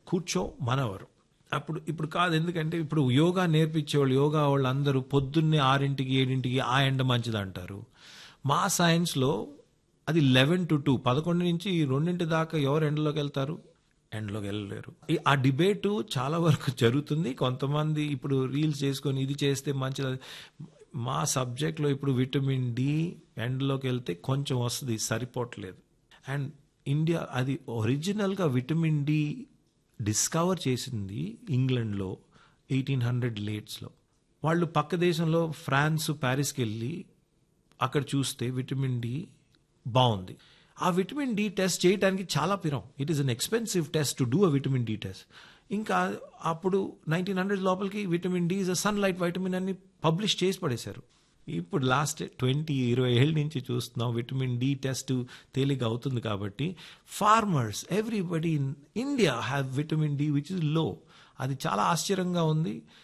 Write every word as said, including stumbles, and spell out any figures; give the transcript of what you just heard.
కూర్చో మనవరు. అప్పుడు ఇప్పుడు కాదు, ఎందుకంటే ఇప్పుడు యోగా నేర్పించేవాళ్ళు, యోగా వాళ్ళు అందరూ పొద్దున్నే ఆరింటికి ఏడింటికి ఆ ఎండ మంచిది అంటారు. మా సైన్స్లో అది లెవెన్ టు టూ పదకొండు నుంచి రెండింటి దాకా ఎవరు ఎండలోకి వెళ్తారు? ఎండలోకి వెళ్ళలేరు. ఈ- ఆ డిబేటు చాలా వరకు జరుగుతుంది. కొంతమంది ఇప్పుడు రీల్స్ చేసుకొని ఇది చేస్తే మంచిది. మా సబ్జెక్ట్లో ఇప్పుడు విటమిన్ డి ఎండలోకి వెళ్తే కొంచెం వస్తుంది, సరిపోవట్లేదు. అండ్ ఇండియా అది ఒరిజినల్గా విటమిన్ డి డిస్కవర్ చేసింది ఇంగ్లండ్లో ఎయిటీన్ హండ్రెడ్ లేట్స్లో. వాళ్ళు పక్క దేశంలో ఫ్రాన్స్ ప్యారిస్కి వెళ్ళి అక్కడ చూస్తే విటమిన్ డి బాగుంది. ఆ విటమిన్ డి టెస్ట్ చేయడానికి చాలా పిరం. It is an expensive test to do a vitamin D test. ఇంకా అప్పుడు నైన్టీన్ హండ్రెడ్ లోపలికి vitamin D is a son light vitamin అని పబ్లిష్ చేసి పడేశారు. ఇప్పుడు లాస్ట్ ట్వంటీ ఇరవై ఏళ్ళ నుంచి చూస్తున్నాం విటమిన్ డి టెస్ట్ తేలిక అవుతుంది కాబట్టి farmers everybody in India have vitamin D which is low. అది చాలా ఆశ్చర్యంగా ఉంది.